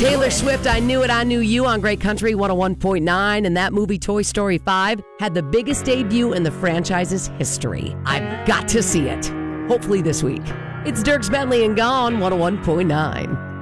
Taylor Swift, I Knew It, I Knew You on Great Country 101.9. And that movie, Toy Story 5, had the biggest debut in the franchise's history. I've got to see it. Hopefully this week. It's Dierks Bentley and Gone 101.9.